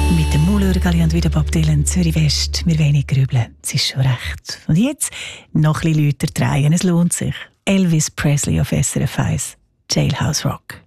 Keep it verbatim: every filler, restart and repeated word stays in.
Mit dem Mulörgali und wieder Bob Dylan, Zürich West. Wir wenig grübeln, es ist schon recht. Und jetzt noch ein bisschen Leute drehen, es lohnt sich. Elvis Presley auf S R F eins, Jailhouse Rock.